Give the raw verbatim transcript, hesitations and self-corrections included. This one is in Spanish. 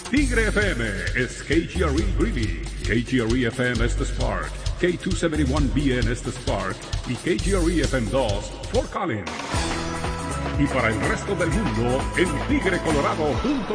Tigre F M is K G R E Greeley, K G R E F M es The Spark, K doscientos setenta y uno B N es The Spark y K G R E F M dos Fort Collins. Y para el resto del mundo en tigre colorado punto